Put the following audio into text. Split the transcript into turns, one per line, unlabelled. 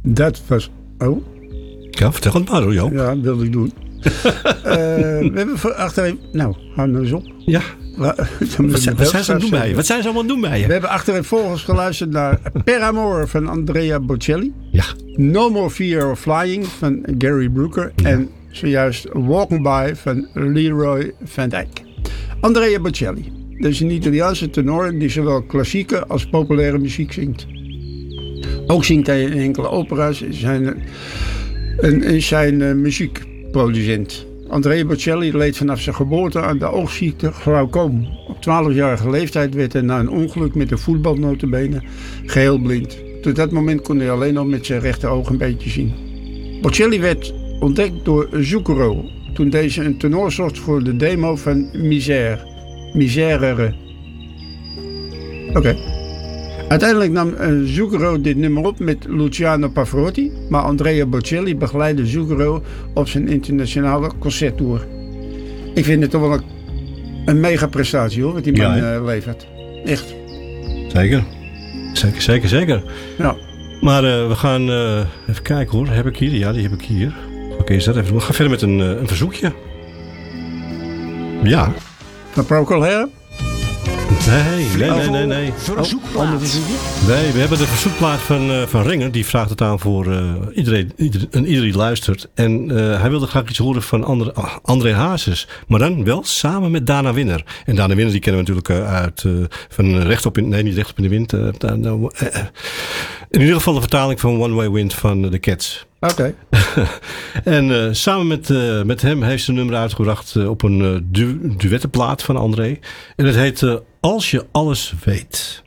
Dat was... Oh,
Ja, vertel het maar hoor, Joop.
ja, dat wilde ik doen. We hebben achterin... Nou, hou nou eens op.
Ja.
Wat
Wat zijn ze aan het doen bij je? Wat zijn ze allemaal aan het doen bij je?
We hebben achterin volgens geluisterd naar Per Amor van Andrea Bocelli.
Ja.
No More Fear of Flying van Gary Brooker.
Ja.
En zojuist Walking By van Leroy Van Dijk. Andrea Bocelli. Dat is een Italiaanse tenor die zowel klassieke als populaire muziek zingt. Ook zingt hij in enkele opera's. Is zijn muziekproducent. Andrea Bocelli leed vanaf zijn geboorte aan de oogziekte glaucoom. Op 12-jarige leeftijd werd hij na een ongeluk met een voetbal nota bene geheel blind. Tot dat moment kon hij alleen nog met zijn rechteroog een beetje zien. Bocelli werd ontdekt door Zucchero toen deze een tenor zocht voor de demo van Miserere. Oké. Uiteindelijk nam Zucchero dit nummer op met Luciano Pavarotti, maar Andrea Bocelli begeleidde Zucchero op zijn internationale concerttour. Ik vind het toch wel een mega prestatie hoor, wat die man levert. Echt.
Zeker.
Ja.
Maar we gaan even kijken hoor. Heb ik hier? Ja, die heb ik hier. Oké, is dat even. We gaan verder met een verzoekje. Ja.
Van Procol Harum?
Nee.
Verzoekplaat.
Nee, we hebben de verzoekplaat van Renger. Die vraagt het aan voor iedereen die luistert. En hij wilde graag iets horen van André Hazes. Maar dan wel samen met Dana Winner. En Dana Winner die kennen we natuurlijk uit van niet Rechtop in de Wind. In ieder geval de vertaling van One Way Wind van The Cats.
Oké.
En samen met hem heeft ze een nummer uitgebracht op een duettenplaat van André. En het heet Als je alles weet.